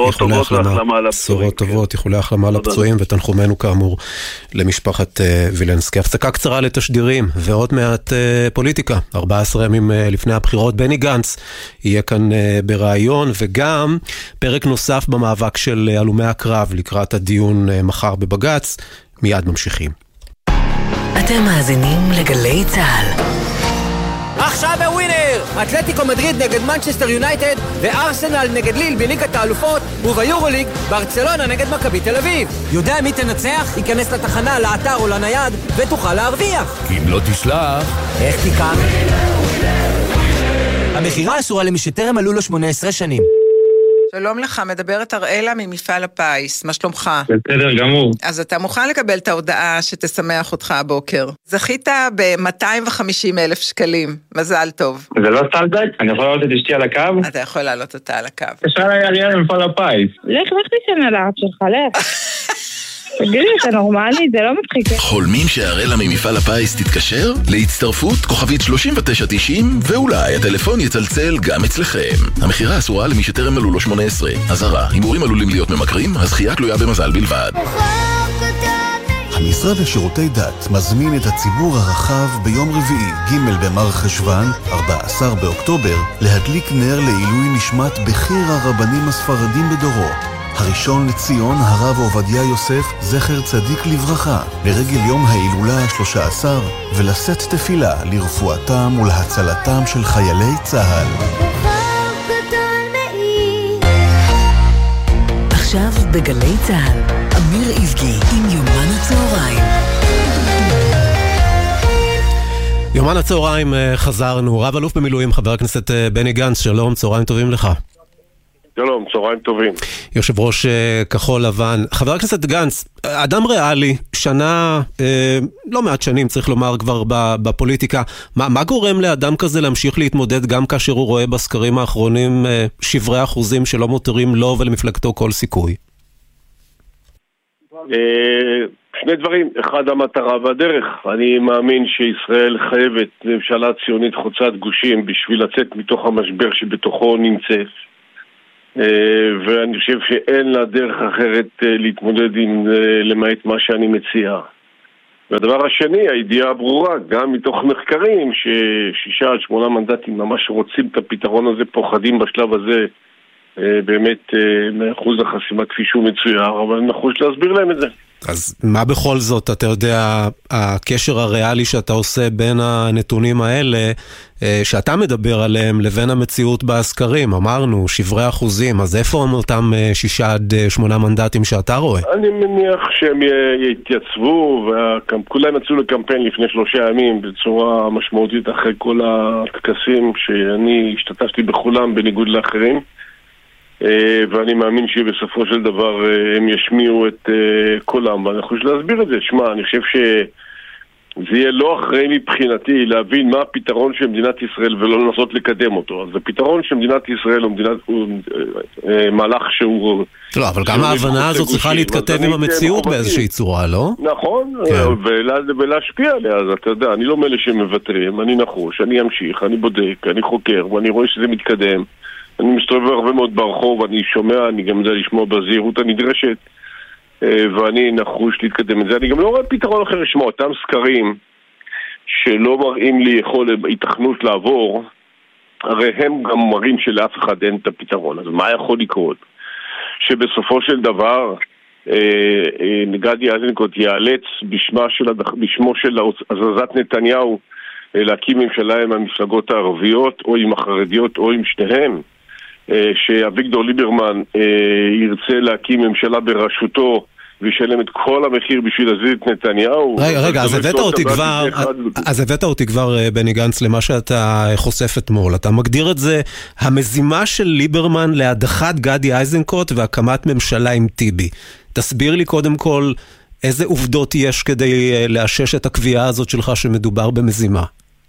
בשורות טובות, איחולי החלמה לפצועים, ותנחומנו כאמור למשפחת וילנסקי. הפסקה קצרה לתשדירים, ועוד מעט פוליטיקה. 14 ימים לפני הבחירות, בני גנץ יהיה כאן ברעיון, וגם פרק נוסף במאבק של הלומי הקרב לקראת הדיון מחר בבג"ץ. מיד ממשיכים. אתם מאזינים לגלי צהל. עכשיו בווינר! אתלטיקו מדריד נגד מנצ'סטר יונייטד וארסנל נגד ליל בליגת האלופות, וביורוליג ברצלונה נגד מכבי תל אביב. יודע מי תנצח? ייכנס לתחנה, לאתר או לנייד ותוכל להרוויח. אם לא תשלח, איך תיקח? המחירה אסורה למי שטרם מלאו לו 18 שנים. שלום לך, מדברת אראלה ממפעל הפיס, מה שלומך? בסדר גמור. אז אתה מוכן לקבל את ההודעה שתשמח אותך הבוקר. זכית ב-250,000 שקלים, מזל טוב. זה לא סטלבק? אני יכול לעלות את אשתי על הקו? אתה יכול לעלות אותה על הקו. תשאל לי אריאל ממפעל הפיס. לך תשנה לארץ שלך, לך. תגידי, אתה נורמלי? זה לא מצחיק. חולמים שהאראלה ממפעל הפיס תתקשר? להצטרפות כוכבית 3990, ואולי הטלפון יצלצל גם אצלכם. המחירה אסורה למי שטרם מלאו לו 18. אזהרה, הימורים עלולים להיות ממכרים, הזכייה תלויה במזל בלבד. המשרד לשירותי דת מזמין את הציבור הרחב ביום רביעי, ג' במר חשוון, 14 באוקטובר, להדליק נר לעילוי נשמת בכיר הרבנים הספרדים בדורו. הראשון לציון, הרב עובדיה יוסף, זכר צדיק לברכה, לרגל יום ההילולה ה-13, ולשאת תפילה לרפואתם ולהצלתם של חיילי צה"ל. עכשיו בגלי צה"ל, אמיר איבגי עם יומן הצהריים. יומן הצהריים חזרנו. רב אלוף במילואים, חבר הכנסת בני גנץ, שלום, צהריים טובים לך. שלום, צהריים טובים. יושב ראש כחול לבן. חבר הכנסת גנץ, אדם ריאלי, שנה, לא מעט שנים צריך לומר כבר בפוליטיקה, מה גורם לאדם כזה להמשיך להתמודד גם כאשר הוא רואה בסקרים האחרונים שברי אחוזים שלא מותרים לו ולמפלגתו כל סיכוי? שני דברים, אחד המטרה והדרך. אני מאמין שישראל חייבת ממשלה ציונית חוצת גושים בשביל לצאת מתוך המשבר שבתוכו נמצאת. ואני חושב שאין לה דרך אחרת להתמודד עם למעט מה שאני מציע. והדבר השני, הידיעה הברורה, גם מתוך מחקרים ש6 עד 8 מנדטים ממש רוצים את הפתרון הזה, פוחדים בשלב הזה באמת מאחוז החסימה כפי שהוא מצויר, אבל אני נחוש להסביר להם את זה. אז מה בכל זאת, אתה יודע, הקשר הריאלי שאתה עושה בין הנתונים האלה שאתה מדבר עליהם לבין המציאות בסקרים? אמרנו, שברי אחוזים, אז איפה הם אותם 6 עד 8 מנדטים שאתה רואה? אני מניח שהם יתייצבו, וכולם יצאו לקמפיין לפני 3 ימים בצורה משמעותית אחרי כל הטקסים שאני השתתפתי בכולם בניגוד לאחרים. ואני מאמין שבסופו של דבר הם ישמיעו את קולם, ואני חושב להסביר את זה. שמע, אני חושב זה יהיה לא אחרי מבחינתי להבין מה הפתרון של מדינת ישראל ולא לנסות לקדם אותו. אז הפתרון של מדינת ישראל הוא מהלך שהוא... לא, אבל גם ההבנה הזאת צריכה להתכתב עם המציאות באיזושהי צורה, לא? נכון, ולהשפיע עליה. אז אתה יודע, אני לא מאלה שמוותרים, אני נחוש, אני אמשיך, אני בודק, אני חוקר, ואני רואה שזה מתקדם. אני מסתובב הרבה מאוד ברחוב, אני שומע, אני גם יודע לשמוע בזהירות הנדרשת, ואני נחוש להתקדם את זה. אני גם לא רואה פתרון אחר לשמוע אותם סקרים שלא מראים לי התכנות לעבור, הרי הם גם מראים שלאף אחד אין את הפתרון. אז מה יכול לקרות? שבסופו של דבר גדי איזנקוט יאלץ בשמו של הזזת נתניהו להקים ממשלה עם המפלגות הערביות או עם החרדיות או עם שניהם, שאביגדור ליברמן ירצה להקים ממשלה בראשותו וישלם את כל המחיר בשביל להזיז את נתניהו. רגע, אז הבאת אותי כבר, בני גנץ, למה שאתה חושף אתמול. אתה מגדיר את זה המזימה של ליברמן להדחת גדי איזנקוט והקמת ממשלה עם טיבי. תסביר לי קודם כל איזה עובדות יש כדי לאשש את הקביעה הזאת שלך שמדובר במזימה.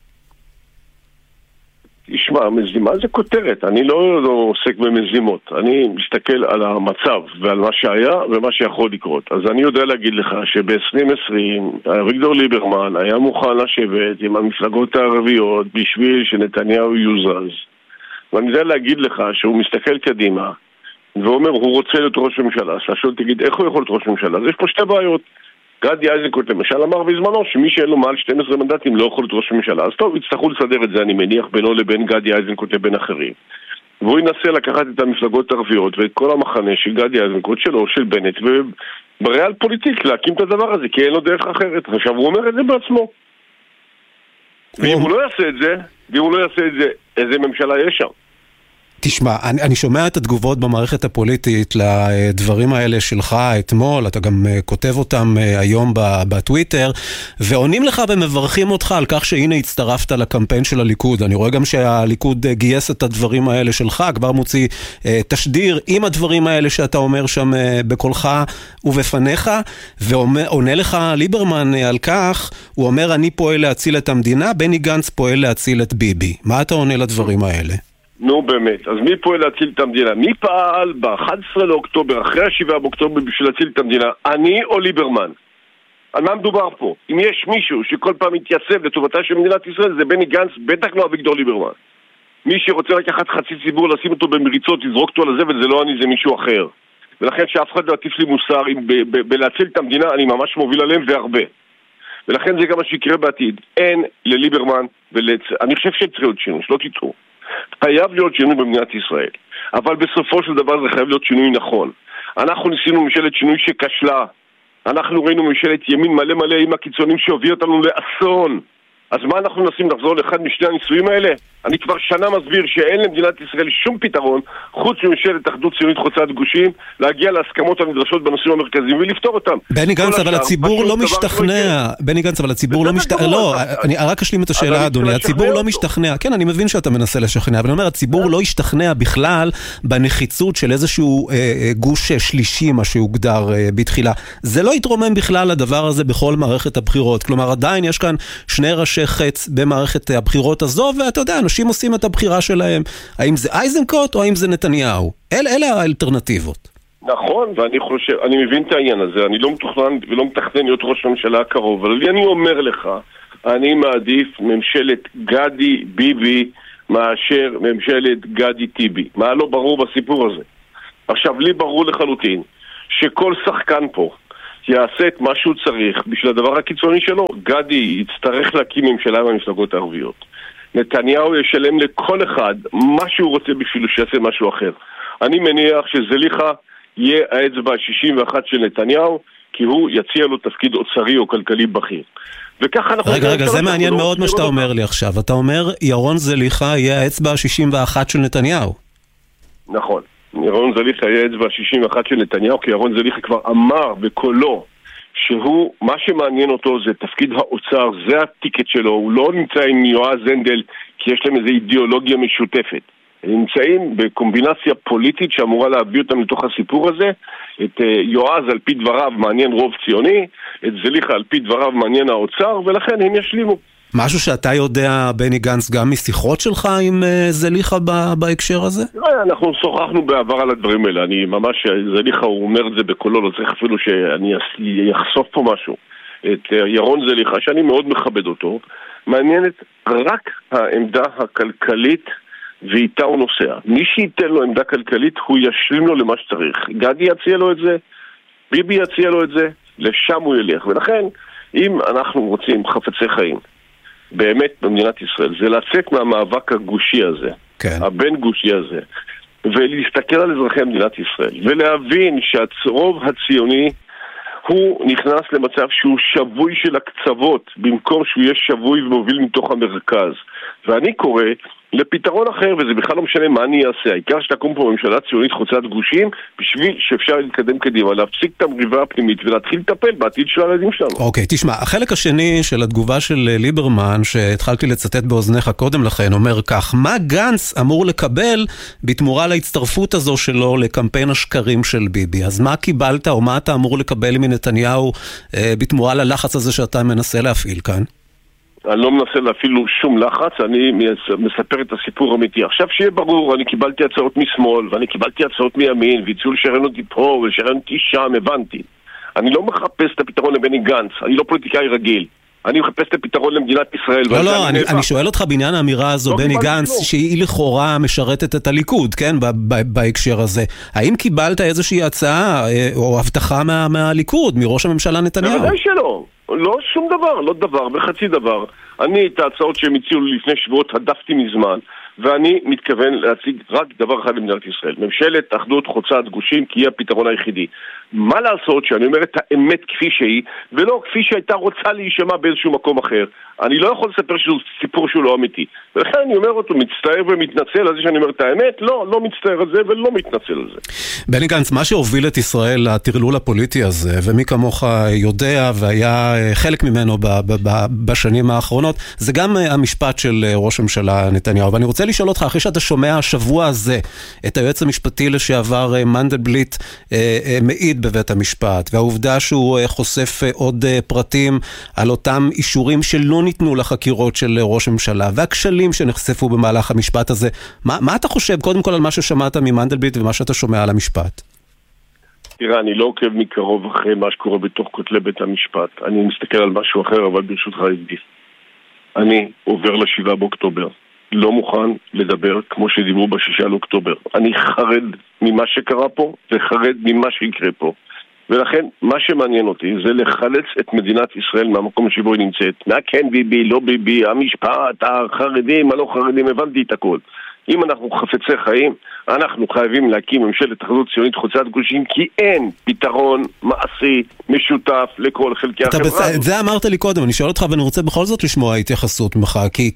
תשמע, מזימה זה כותרת, אני לא עוסק במזימות, אני מסתכל על המצב ועל מה שהיה ומה שיכול לקרות. אז אני יודע להגיד לך שב-2020 אביגדור ליברמן היה מוכן לשבת עם המפלגות הערביות בשביל שנתניהו יוזז, ואני יודע להגיד לך שהוא מסתכל קדימה ואומר הוא רוצה להיות ראש ממשלה. אז השאול תגיד איך הוא יכול להיות ראש ממשלה? אז יש פה שתי בעיות. גדי איזנקוט למשל אמר בזמנו שמי שאין לו מעל 12 מנדטים לא יכול להיות ראש ממשלה. אז טוב, יצטרכו לסדר את זה, אני מניח, בינו לבין גדי איזנקוט לבין אחרים. והוא ינסה לקחת את המפלגות הערביות ואת כל המחנה של גדי איזנקוט שלו, של בנט, ובריאל פוליטיק להקים את הדבר הזה, כי אין לו דרך אחרת. עכשיו הוא אומר את זה בעצמו. ואם הוא לא יעשה את זה, איזה ממשלה יש שם? תשמע, אני שומע את התגובות במערכת הפוליטית לדברים האלה שלך אתמול, אתה גם כותב אותם היום בטוויטר, ועונים לך ומברכים אותך על כך שהנה הצטרפת לקמפיין של הליכוד. אני רואה גם שהליכוד גייס את הדברים האלה שלך, כבר מוציא תשדיר עם הדברים האלה שאתה אומר שם בקולך ובפניך, ועונה לך ליברמן על כך, הוא אומר אני פועל להציל את המדינה, בני גנץ פועל להציל את ביבי. מה אתה עונה לדברים האלה? נו באמת, אז מי פועל להציל את המדינה? מי פעל ב-11 לאוקטובר, אחרי ה-7 באוקטובר בשביל להציל את המדינה? אני או ליברמן? על מה מדובר פה? אם יש מישהו שכל פעם מתייצב לטובתה של מדינת ישראל, זה בני גנץ, בטח לא אביגדור ליברמן. מי שרוצה לקחת חצי ציבור, לשים אותו במריצות, לזרוק אותו על הזבל, זה לא אני, זה מישהו אחר. ולכן שאף אחד לא יטיף לי מוסר, בלהציל את המדינה, אני ממש מוביל עליהם והרבה. ולכן זה גם מה שיקרה בעתיד. אין לליברמן, אני חושב שצריך להיות שינוי, שלא תטעו. חייב להיות שינוי במדינת ישראל, אבל בסופו של דבר זה חייב להיות שינוי נכון. אנחנו ניסינו ממשלת שינוי שכשלה, אנחנו ראינו ממשלת ימין מלא מלא עם הקיצונים שהוביל אותנו לאסון. אז מה אנחנו נסים לחזור לאחד משני הניסויים האלה? אני כבר שנה מסביר שאין למדינת ישראל שום פתרון חוץ ממשלת אחדות ציונית חוצת גושים, להגיע להסכמות הנדרשות בנושאים המרכזיים ולפתור אותם. בני גנץ, אבל הציבור לא משתכנע. בני גנץ, אבל הציבור לא משתכנע. לא, אני רק אשלים את השאלה, אדוני. הציבור לא משתכנע. כן, אני מבין שאתה מנסה לשכנע, אבל אני אומר, הציבור לא ישתכנע בכלל בנחיצות של איזשהו גוש שלישי, מה שהוגדר בתחילה. זה לא יתרומם בכלל הדבר הזה בכל מערכת הבחירות. כלומר, עדיין יש כאן שני ראשי חץ במערכת הבחירות הזו, ואתה יודע, אנשים עושים את הבחירה שלהם. האם זה איזנקוט או האם זה נתניהו? אלה האלטרנטיבות. נכון, ואני חושב, אני מבין את העניין הזה, אני לא מתוכנן ולא מתכנן להיות ראש הממשלה הקרוב, אבל אני אומר לך, אני מעדיף ממשלת גדי ביבי מאשר ממשלת גדי טיבי. מה לא ברור בסיפור הזה? עכשיו, לי ברור לחלוטין שכל שחקן פה יעשה את מה שהוא צריך בשביל הדבר הקיצוני שלו. גדי יצטרך להקים ממשלה במפלגות הערביות. נתניהו ישלם לכל אחד מה שהוא רוצה בשבילו שיעשה משהו אחר. אני מניח שזליכה יהיה האצבע ה-61 של נתניהו, כי הוא יציע לו תפקיד אוצרי או כלכלי בכיר. וככה אנחנו... רגע, זה מעניין מאוד מה שאתה אומר לי עכשיו. אתה אומר, ירון זליכה יהיה האצבע ה-61 של נתניהו. נכון. ירון זליכה יהיה האצבע ה-61 של נתניהו, כי ירון זליכה כבר אמר בקולו שהוא, מה שמעניין אותו זה תפקיד האוצר, זה הטיקט שלו, הוא לא נמצא עם יועז הנדל כי יש להם איזו אידיאולוגיה משותפת. נמצאים בקומבינציה פוליטית שאמורה להביא אותם לתוך הסיפור הזה. את יועז על פי דבריו מעניין רוב ציוני, את זליכה על פי דבריו מעניין האוצר, ולכן הם ישלימו. משהו שאתה יודע, בני גנץ, גם משיחות שלך עם זליכה בהקשר הזה? אנחנו שוחחנו בעבר על הדברים האלה. אני ממש, זליכה הוא אומר את זה בקולו, לא צריך אפילו שאני אחשוף פה משהו. את ירון זליכה, שאני מאוד מכבד אותו, מעניינת רק העמדה הכלכלית ואיתה הוא נוסע. מי שייתן לו עמדה כלכלית, הוא ישלים לו למה שצריך. גדי יציע לו את זה, ביבי יציע לו את זה, לשם הוא ילך. ולכן, אם אנחנו רוצים חפצי חיים, באמת במדינת ישראל, זה לצאת מהמאבק הגושי הזה, כן. הבין גושי הזה, ולהסתכל על אזרחי מדינת ישראל, ולהבין שהרוב הציוני הוא נכנס למצב שהוא שבוי של הקצוות, במקום שהוא יהיה שבוי ומוביל מתוך המרכז. ואני קורא לפתרון אחר, וזה בכלל לא משנה מה אני אעשה. העיקר שתקום פה ממשלה ציונית חוצת גושים, בשביל שאפשר להתקדם קדימה, להפסיק את המריבה הפנימית ולהתחיל לטפל בעתיד של הילדים שלנו. אוקיי, תשמע, החלק השני של התגובה של ליברמן, שהתחלתי לצטט באוזניך קודם לכן, אומר כך, מה גנץ אמור לקבל בתמורה להצטרפות הזו שלו לקמפיין השקרים של ביבי? אז מה קיבלת או מה אתה אמור לקבל מנתניהו בתמורה ללחץ הזה שאתה מנסה להפעיל כאן? אני לא מנסה להפעיל שום לחץ, אני מספר את הסיפור האמיתי. עכשיו שיהיה ברור, אני קיבלתי הצעות משמאל, ואני קיבלתי הצעות מימין, והציעו לשרן אותי פה ולשרן אותי שם, הבנתי. אני לא מחפש את הפתרון לבני גנץ, אני לא פוליטיקאי רגיל. אני מחפש את הפתרון למדינת ישראל. לא, אני שואל אותך בעניין האמירה הזו, בני גנץ, שהיא לכאורה משרתת את הליכוד, כן, בהקשר הזה. האם קיבלת איזושהי הצעה או הבטחה מהליכוד, מראש הממשלה נתניהו? בוודאי שלא. לא שום דבר, לא דבר וחצי דבר. אני את ההצעות שהם הציעו לפני שבועות הדפתי מזמן, ואני מתכוון להציג רק דבר אחד למדינת ישראל. ממשלת אחדות חוצת גושים, כי היא הפתרון היחידי. מה לעשות שאני אומר את האמת כפי שהיא, ולא כפי שהייתה רוצה להישמע באיזשהו מקום אחר. אני לא יכול לספר שזה סיפור שהוא לא אמיתי. ולכן אני אומר אותו, מצטער ומתנצל על זה שאני אומר את האמת, לא מצטער על זה ולא מתנצל על זה. בני גנץ, מה שהוביל את ישראל לטרלול הפוליטי הזה, ומי כמוך יודע והיה חלק ממנו בשנים האחרונות, זה גם המשפט של ראש הממשלה נתניהו. ואני רוצה לשאול אותך, אחרי שאתה שומע השבוע הזה את היועץ המשפטי לשעבר מנדלבליט מעיד בבית המשפט, והעובדה שהוא חושף עוד פרטים על אותם אישורים שלא ניתנו לחקירות של ראש הממשלה, והכשלים שנחשפו במהלך המשפט הזה, מה אתה חושב קודם כל על מה ששמעת ממנדלבליט ומה שאתה שומע על המשפט? תראה, אני לא עוקב מקרוב אחרי מה שקורה בתוך כותלי בית המשפט. אני מסתכל על משהו אחר, אבל ברשותך ידידי. אני עובר ל7 באוקטובר. לא מוכן לדבר כמו שדיברו ב6 לאוקטובר. אני חרד ממה שקרה פה, וחרד ממה שיקרה פה. ולכן, מה שמעניין אותי זה לחלץ את מדינת ישראל מהמקום שבו היא נמצאת. מה כן ביבי, לא ביבי, המשפט, החרדים, הלא חרדים, הבנתי את הכל. אם אנחנו חפצי חיים, אנחנו חייבים להקים ממשלת אחדות ציונית חוצת גושים, כי אין פתרון מעשי משותף לכל חלקי החברה. את זה אמרת לי קודם, אני שואל אותך ואני רוצה בכל זאת לשמוע התייחסות ממך, כי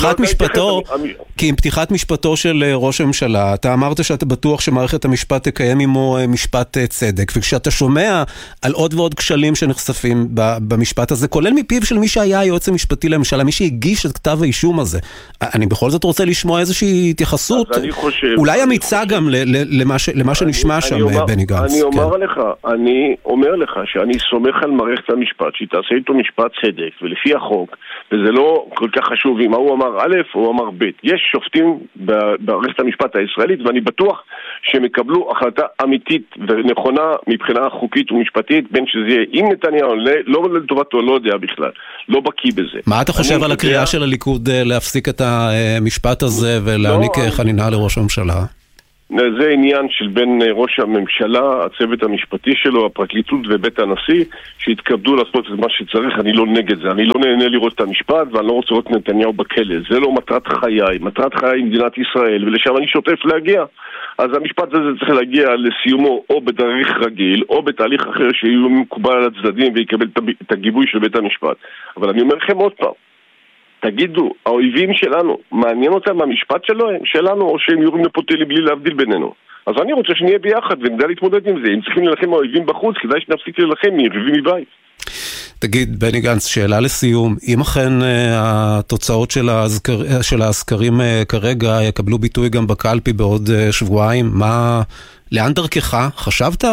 עם פתיחת משפטו של ראש הממשלה, אתה אמרת שאתה בטוח שמערכת המשפט תקיים עמו משפט צדק, וכשאתה שומע על עוד ועוד כשלים שנחשפים במשפט הזה, כולל מפיו של מי שהיה היועץ המשפטי לממשלה, מי שהגיש את כתב האישום הזה, אני בכל זאת רוצה לשמוע איזושהי התייחסות, אולי אמיצה גם למה שנשמע שם בני גנץ. אני אומר לך שאני סומך על מערכת המשפט, שהיא תעשה איתו משפט צדק, ולפי החוק, וזה לא כל כך חשוב אם הוא אמר א' או אמר ב'. יש שופטים במערכת המשפט הישראלית, ואני בטוח שהם יקבלו החלטה אמיתית ונכונה מבחינה חוקית ומשפטית, בין שזה יהיה עם נתניהו, לא לטובתו, לא יודע בכלל, לא בקיא בזה. מה אתה חושב על הקריאה של הליכוד להפסיק את המשפט הזה ולהעניק חנינה לראש הממשלה? זה עניין של בין ראש הממשלה, הצוות המשפטי שלו, הפרקליטות ובית הנשיא, שהתכבדו לעשות את מה שצריך. אני לא נגד זה, אני לא נהנה לראות את המשפט ואני לא רוצה לראות נתניהו בכלא. זה לא מטרת חיי, מטרת חיי היא מדינת ישראל, ולשם אני שוטף להגיע. אז המשפט הזה צריך להגיע לסיומו או בתאריך רגיל או בתהליך אחר שיהיו מקובל על הצדדים ויקבל את הגיבוי של בית המשפט. אבל אני אומר לכם עוד פעם, תגידו, האויבים שלנו, מעניין אותם המשפט שלנו, או שהם יורים לפוטלי בלי להבדיל בינינו? אז אני רוצה שנהיה ביחד ונדע להתמודד עם זה. אם צריכים ללחם האויבים בחוץ, כדאי שנפסיק ללחם מיריבים מבית. תגיד, בני גנץ, שאלה לסיום, אם אכן התוצאות של הסקרים כרגע יקבלו ביטוי גם בקלפי בעוד שבועיים, לאן דרכך? חשבת?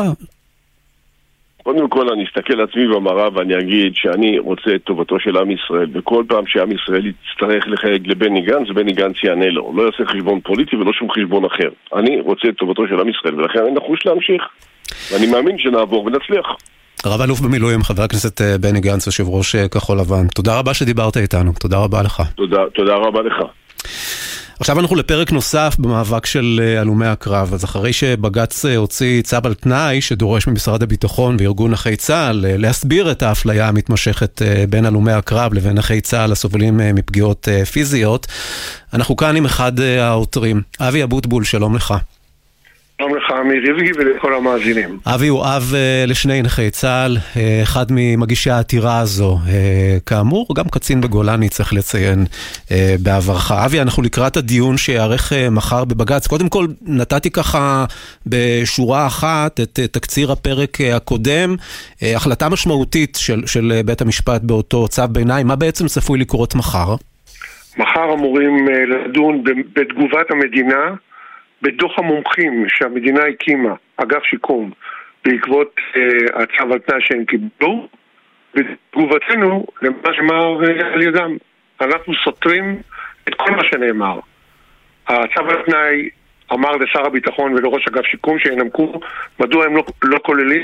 קודם כל אני אסתכל לעצמי במראה ואני אגיד שאני רוצה את טובתו של עם ישראל, וכל פעם שעם ישראל יצטרך לחייג לבני גנץ, בני גנץ יענה לו. לא יעשה חשבון פוליטי ולא שום חשבון אחר. אני רוצה את טובתו של עם ישראל, ולכן אני נחוש להמשיך. ואני מאמין שנעבור ונצליח. רב אלוף במילואים, חבר הכנסת בני גנץ, יושב ראש כחול לבן. תודה רבה שדיברת איתנו. תודה רבה לך. תודה רבה לך. עכשיו אנחנו לפרק נוסף במאבק של הלומי הקרב. אז אחרי שבג"ץ הוציא צו על תנאי שדורש ממשרד הביטחון וארגון נכי צה"ל להסביר את האפליה המתמשכת בין הלומי הקרב לבין נכי צה"ל הסובלים מפגיעות פיזיות, אנחנו כאן עם אחד העותרים. אבי אבוטבול, שלום לך. שלום לך, אמיר איבגי, ולכל המאזינים. אבי הוא אב לשני נכי צה"ל, אחד ממגישי העתירה הזו, כאמור, גם קצין בגולני צריך לציין בעברך. אבי, אנחנו לקראת הדיון שיערך מחר בבג"ץ. קודם כל, נתתי ככה בשורה אחת את תקציר הפרק הקודם, החלטה משמעותית של בית המשפט באותו צו ביניים. מה בעצם צפוי לקרות מחר? מחר אמורים לדון בתגובת המדינה, בדוח המומחים שהמדינה הקימה, אגף שיקום, בעקבות הצו על תנאי שהם קיבלו, בתגובתנו למה שאמר על ידם. אנחנו סותרים את כל מה שנאמר. הצו על תנאי אמר לשר הביטחון ולראש אגף שיקום שינמקו מדוע הם לא כוללים.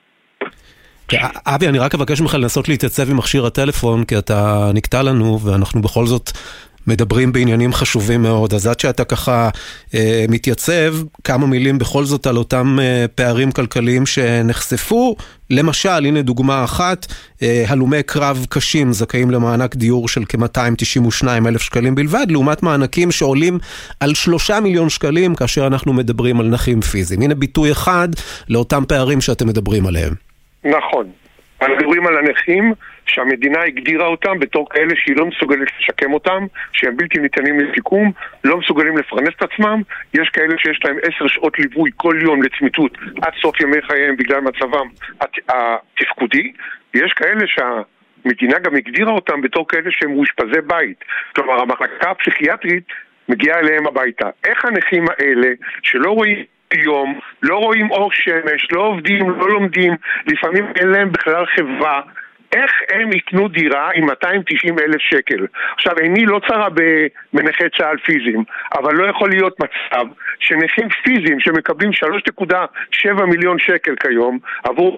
אבי, אני רק אבקש ממך לנסות להתייצב עם מכשיר הטלפון, כי אתה נקטע לנו ואנחנו בכל זאת מדברים בעניינים חשובים מאוד. אז עד שאתה ככה מתייצב, כמה מילים בכל זאת על אותם פערים כלכליים שנחשפו. למשל, הנה דוגמה אחת, הלומי קרב קשים זכאים למענק דיור של כ-292,000 שקלים בלבד, לעומת מענקים שעולים על 3 מיליון שקלים כאשר אנחנו מדברים על נכים פיזיים. הנה ביטוי אחד לאותם פערים שאתם מדברים עליהם. נכון. אנחנו מדברים על הנכים שהמדינה הגדירה אותם בתור כאלה שהיא לא מסוגלת לשקם אותם, שהם בלתי ניתנים לשיקום, לא מסוגלים לפרנס את עצמם. יש כאלה שיש להם 10 שעות ליווי כל יום לצמיתות עד סוף ימי חייהם בגלל מצבם התפקודי. יש כאלה שהמדינה גם הגדירה אותם בתור כאלה שהם מאושפזי בית. כלומר, המחלקה הפסיכיאטרית מגיעה אליהם הביתה. איך הנכים האלה שלא רואים יום, לא רואים אור שמש, לא עובדים, לא לומדים, לפעמים אין להם בכלל חברה, איך הם יקנו דירה עם 290,000 שקל? עכשיו, איני לא צרה בנכי צה"ל פיזיים, אבל לא יכול להיות מצב שנכים פיזיים שמקבלים 3.7 מיליון שקל כיום עבור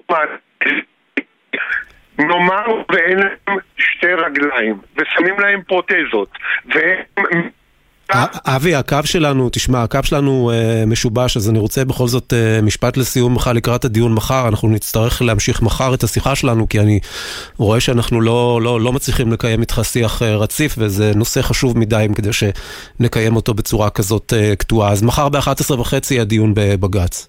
נאמר ואין להם 2 רגליים ושמים להם פרוטזות והם אבי, הקו שלנו, תשמע, הקו שלנו משובש, אז אני רוצה בכל זאת משפט לסיום מחר לקראת הדיון מחר. אנחנו נצטרך להמשיך מחר את השיחה שלנו, כי אני רואה שאנחנו לא מצליחים לקיים איתך שיח רציף, וזה נושא חשוב מדי כדי שנקיים אותו בצורה כזאת קטועה. אז מחר ב-11:30 הדיון בבג"ץ.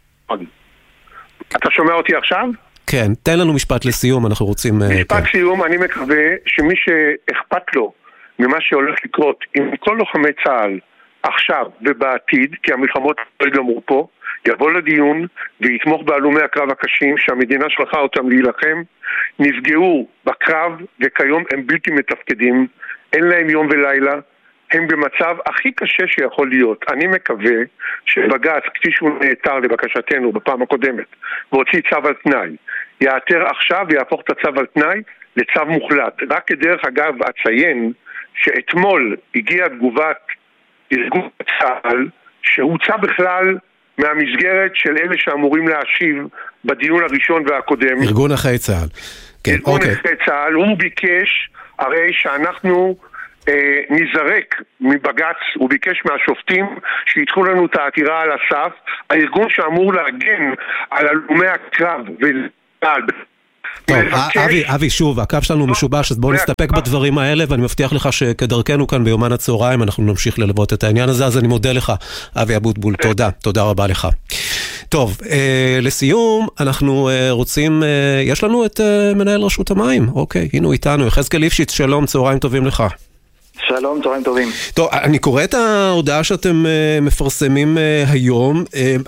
אתה שומע אותי עכשיו? כן, תן לנו משפט לסיום, אנחנו רוצים... משפט סיום, אני מקווה שמי שאכפת לו ממה שהולך לקרות עם כל לוחמי צה"ל עכשיו ובעתיד, כי המלחמות לא יגמרו פה, יבוא לדיון ויתמוך בהלומי הקרב הקשים שהמדינה שלחה אותם להילחם, נפגעו בקרב וכיום הם בלתי מתפקדים, אין להם יום ולילה, הם במצב הכי קשה שיכול להיות. אני מקווה שבג"ץ, כפי שהוא נעתר לבקשתנו בפעם הקודמת והוציא צו על תנאי, יעתר עכשיו ויהפוך את הצו על תנאי לצו מוחלט. רק כדרך אגב אציין שאתמול הגיעה תגובת ארגון צה"ל שהוצא בכלל מהמסגרת של אלה שאמורים להשיב בדיון הראשון והקודם. ארגון נכי צה"ל. כן, ארגון נכי צה"ל, הוא ביקש הרי שאנחנו נזרק מבג"ץ, הוא ביקש מהשופטים שידחו לנו את העתירה על הסף. הארגון שאמור להגן על הלומי הקרב ולצה"ל טוב, אבי, שוב, הקו שלנו משובש, אז בואו נסתפק בדברים האלה, ואני מבטיח לך שכדרכנו כאן ביומן הצהריים, אנחנו נמשיך ללוות את העניין הזה, אז אני מודה לך, אבי אבוטבול, תודה רבה לך. טוב, לסיום, אנחנו רוצים, יש לנו את מנהל רשות המים, אוקיי, הנה הוא איתנו, יחזקאל ליפשיץ, שלום, צהריים טובים לך. שלום, צהריים טובים. טוב, אני קורא את ההודעה שאתם מפרסמים היום,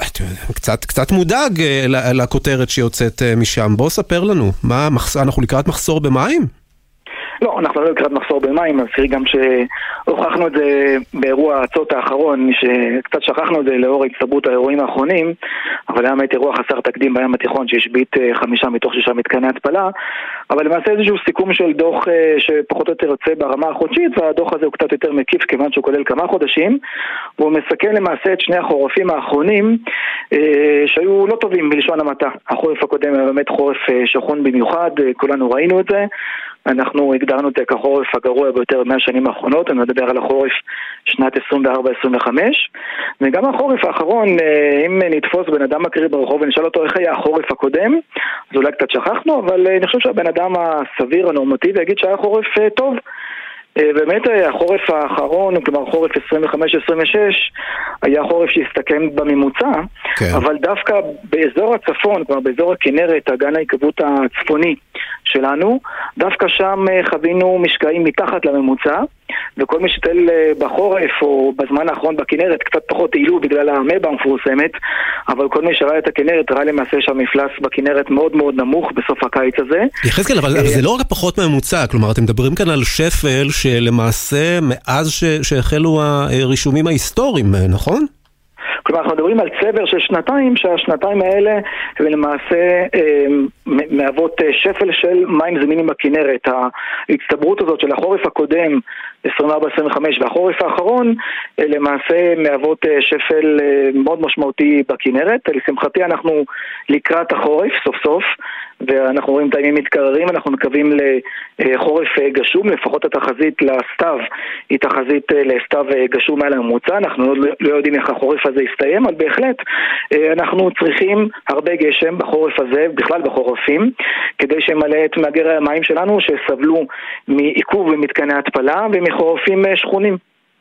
קצת מודאג לכותרת שיוצאת משם. בוא ספר לנו, אנחנו לקראת מחסור במים? לא, אנחנו לא לקראת מחסור במים, אז תראי גם שהוכחנו את זה באירוע העצות האחרון, שקצת שכחנו את זה לאור הצטברות האירועים האחרונים, אבל היה באמת אירוע חסר תקדים בים התיכון שהשבית 5 מתוך 6 מתקני התפלה, אבל למעשה איזשהו סיכום של דוח שפחות או יותר יוצא ברמה החודשית, והדוח הזה הוא קצת יותר מקיף כיוון שהוא כולל כמה חודשים, והוא מסכם למעשה את שני החורפים האחרונים שהיו לא טובים בלשון המעטה. החורף הקודם היה באמת חורף שחון במיוחד, כולנו ראינו את זה. אנחנו הגדרנו את זה כחורף הגרוע ביותר 100 שנים האחרונות, אני מדבר על החורף שנת 24-25, וגם החורף האחרון, אם נתפוס בן אדם מקריא ברחוב ונשאל אותו איך היה החורף הקודם, אז אולי קצת שכחנו, אבל אני חושב שהבן אדם הסביר, הנורמטיבי, יגיד שהיה חורף טוב. באמת החורף האחרון, כלומר חורף 25-26, היה חורף שהסתכם בממוצע, כן. אבל דווקא באזור הצפון, כלומר באזור הכנרת, אגן העקבות הצפוני שלנו, דווקא שם חווינו משקעים מתחת לממוצע, וכל מי שטל בחורף או בזמן האחרון בכנרת קצת פחות העילו בגלל המבה המפורסמת, אבל כל מי שראה את הכנרת ראה למעשה שהמפלס בכנרת מאוד מאוד נמוך בסוף הקיץ הזה. יחזקאל, אבל זה לא רק פחות מממוצע, כלומר אתם מדברים כאן על שפל שלמעשה מאז שהחלו הרישומים ההיסטוריים, נכון? כלומר, אנחנו מדברים על צבר של שנתיים, שהשנתיים האלה למעשה מהוות שפל של מים זמינים בכנרת. ההצטברות הזאת של החורף הקודם, 24-25, והחורף האחרון, למעשה מהוות שפל מאוד משמעותי בכנרת. לשמחתי אנחנו לקראת החורף, סוף סוף, ואנחנו רואים את הימים מתקררים, אנחנו מקווים לחורף גשום, לפחות התחזית לסתיו היא תחזית לסתיו גשום מעל הממוצע, אנחנו לא יודעים איך החורף הזה יסתיים, אבל בהחלט אנחנו צריכים הרבה גשם בחורף הזה, בכלל בחורפים, כדי שמלא את מאגרי המים שלנו שסבלו מעיכוב במתקני התפלה ומחורפים שכונים.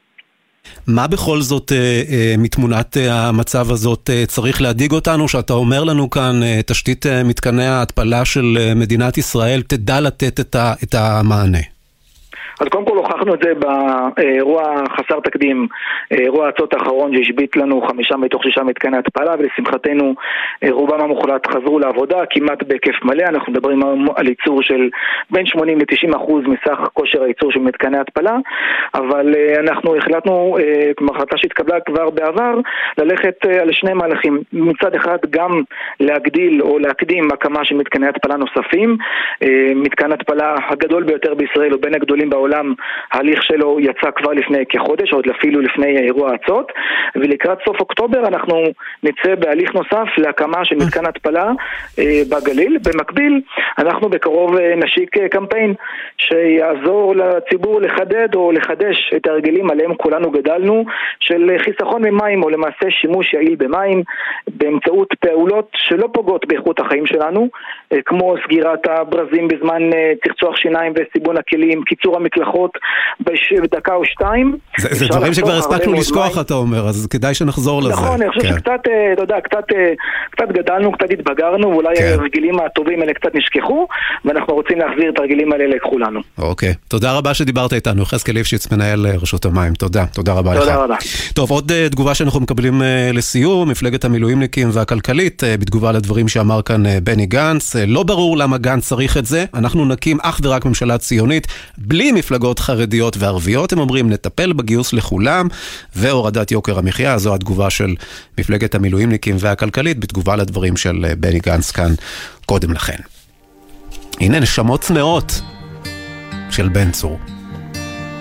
מה בכל זאת מתמונת המצב הזאת צריך להדיג אותנו, שאתה אומר לנו כאן תשתית מתקני ההתפלה של מדינת ישראל תדע לתת את המענה? אז קודם כל הוכחנו את זה באירוע חסר תקדים, אירוע העצות האחרון שהשבית לנו 5 מתוך 6 מתקני התפלה, ולשמחתנו רובם המוחלט חזרו לעבודה כמעט בהיקף מלא. אנחנו מדברים על ייצור של בין 80-90% מסך כושר הייצור של מתקני התפלה, אבל אנחנו החלטנו, כמו החלטה שהתקבלה כבר בעבר, ללכת על שני מהלכים. מצד אחד גם להגדיל או להקדים הקמה של מתקני התפלה נוספים. מתקן התפלה הגדול ביותר בישראל הוא בין הגדולים בעולם, ההליך שלו יצא כבר לפני כחודש, עוד אפילו לפני אירוע העצות, ולקראת סוף אוקטובר אנחנו נצא בהליך נוסף להקמה של מתקן התפלה בגליל. במקביל אנחנו בקרוב נשיק קמפיין שיעזור לציבור לחדד או לחדש את ההרגלים עליהם כולנו גדלנו, של חיסכון במים או למעשה שימוש יעיל במים באמצעות פעולות שלא פוגעות באיכות החיים שלנו, כמו סגירת הברזים בזמן צחצוח שיניים וסיבון הכלים, קיצור המקלחות בדקה או 2. זה דברים שכבר הספקנו לשכוח, אתה אומר, אז כדאי שנחזור לזה. נכון, אני חושב שקצת, אתה יודע, קצת גדלנו, קצת התבגרנו, ואולי הרגילים הטובים האלה קצת נשכחו, ואנחנו רוצים להחזיר את הרגילים האלה לכולנו. אוקיי, תודה רבה שדיברת איתנו, יחזקאל ליפשיץ, מנהל רשות המים. תודה רבה לך. תודה רבה. טוב, עוד תגובה שאנחנו מקבלים לסיום, מפלגת המילואימניקים והכלכלית, בתגובה לדברים שאמר כאן בני גנץ. לא ברור למה גנץ צריך את זה, אנחנו נקים אך ורק ממשלה ציונית, בלי מפלגות חרדיות וערביות. הם אומרים נטפל בגיוס לכולם והורדת יוקר המחיה. זו התגובה של מפלגת המילואימניקים והכלכלית בתגובה לדברים של בני גנץ כאן קודם לכן. הנה נשמות צמאות של בן צור.